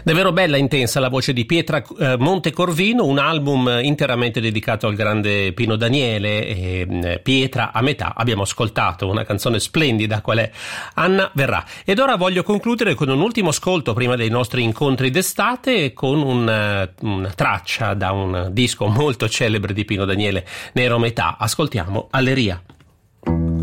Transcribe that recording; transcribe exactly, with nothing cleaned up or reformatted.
Davvero bella e intensa la voce di Pietra eh, Montecorvino, un album interamente dedicato al grande Pino Daniele. E, eh, Pietra a metà, abbiamo ascoltato una canzone splendida, qual è? Anna verrà. Ed ora voglio concludere con un ultimo ascolto prima dei nostri incontri d'estate, con un, una traccia da un disco molto celebre di Pino Daniele, Nero metà. Ascoltiamo Alleria.